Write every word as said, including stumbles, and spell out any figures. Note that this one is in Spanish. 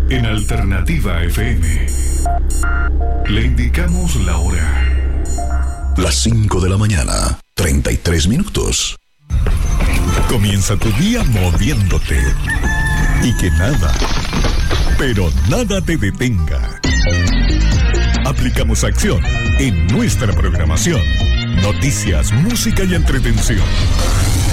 En Alternativa F M le indicamos la hora. Las cinco de la mañana, treinta y tres minutos. Comienza tu día moviéndote. Y que nada, pero nada te detenga. Aplicamos acción en nuestra programación. Noticias, música y entretención.